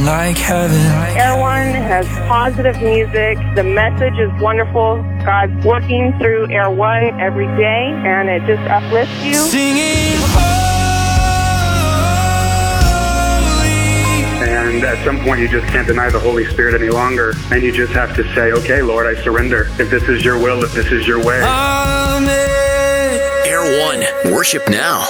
like heaven. Air One has positive music. The message is wonderful. God's working through Air One every day, and it just uplifts you. Singing And at some point, you just can't deny the Holy Spirit any longer. And you just have to say, okay, Lord, I surrender. If this is your will, if this is your way. Amen. Air One, worship now.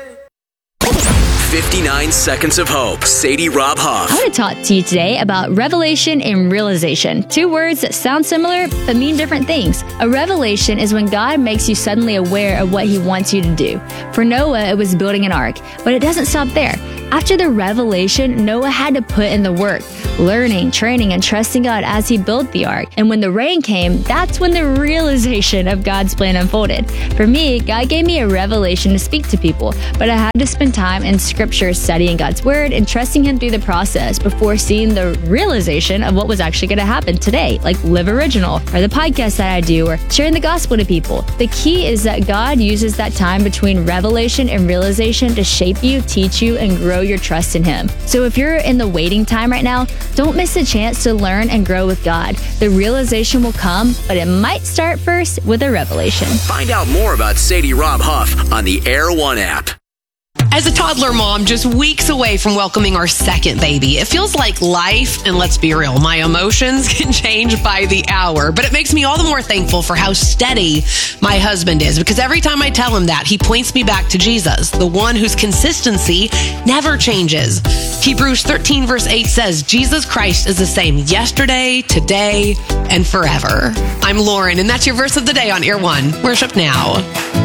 59 Seconds of Hope. Sadie Rob Huff. I want to talk to you today about revelation and realization. Two words that sound similar but mean different things. A revelation is when God makes you suddenly aware of what He wants you to do. For Noah, it was building an ark, but it doesn't stop there. After the revelation, Noah had to put in the work, learning, training, and trusting God as he built the ark. And when the rain came, that's when the realization of God's plan unfolded. For me, God gave me a revelation to speak to people, but I had to spend time in Scripture studying God's Word and trusting Him through the process before seeing the realization of what was actually going to happen today, like Live Original, or the podcast that I do, or sharing the gospel to people. The key is that God uses that time between revelation and realization to shape you, teach you, and grow your trust in Him. So if you're in the waiting time right now, don't miss the chance to learn and grow with God. The realization will come, but it might start first with a revelation. Find out more about Sadie Rob Huff on the Air One app. As a toddler mom, just weeks away from welcoming our second baby, it feels like life, and let's be real, my emotions can change by the hour, but it makes me all the more thankful for how steady my husband is, because every time I tell him that, he points me back to Jesus, the one whose consistency never changes. Hebrews 13 verse 8 says, Jesus Christ is the same yesterday, today, and forever. I'm Lauren, and that's your verse of the day on Air One. Worship now.